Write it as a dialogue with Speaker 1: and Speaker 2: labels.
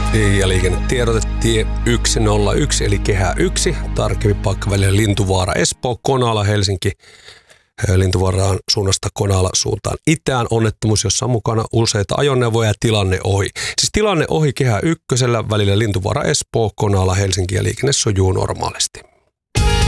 Speaker 1: Ja liikennetiedote tie 101 eli kehä 1, tarkemmin paikka välillä Lintuvaara, Espoo, Konala, Helsinki. Lintuvaaraan suunnasta Konala suuntaan itään. Onnettomuus, jossa on mukana useita ajoneuvoja ja tilanne ohi. Siis tilanne ohi kehä 1 välillä Lintuvaara, Espoo, Konala, Helsinki ja liikenne sujuu normaalisti.